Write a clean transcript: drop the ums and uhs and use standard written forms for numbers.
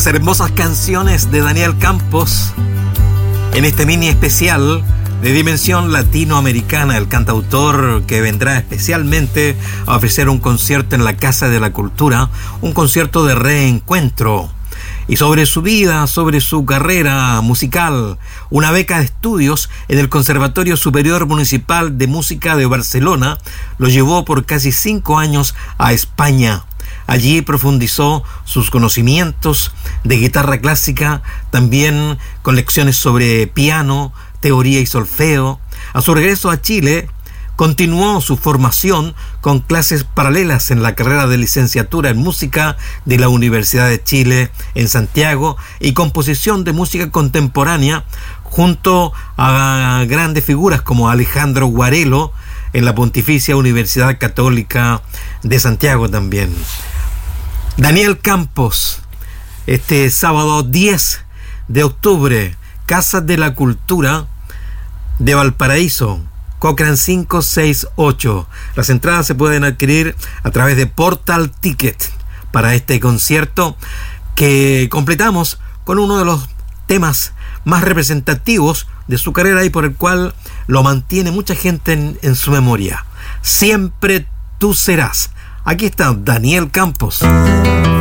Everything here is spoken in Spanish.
Las hermosas canciones de Daniel Campos en este mini especial de dimensión latinoamericana, el cantautor que vendrá especialmente a ofrecer un concierto en la Casa de la Cultura, un concierto de reencuentro. Y sobre su vida, sobre su carrera musical, una beca de estudios en el Conservatorio Superior Municipal de Música de Barcelona lo llevó por casi 5 años a España. Allí profundizó sus conocimientos de guitarra clásica, también con lecciones sobre piano, teoría y solfeo. A su regreso a Chile, continuó su formación con clases paralelas en la carrera de licenciatura en música de la Universidad de Chile en Santiago y composición de música contemporánea junto a grandes figuras como Alejandro Guarelo en la Pontificia Universidad Católica de Santiago también. Daniel Campos, este sábado 10 de octubre, Casa de la Cultura de Valparaíso, Cochrane 568. Las entradas se pueden adquirir a través de Portal Ticket para este concierto que completamos con uno de los temas más representativos de su carrera y por el cual lo mantiene mucha gente en su memoria. Siempre tú serás. Aquí está Daniel Campos.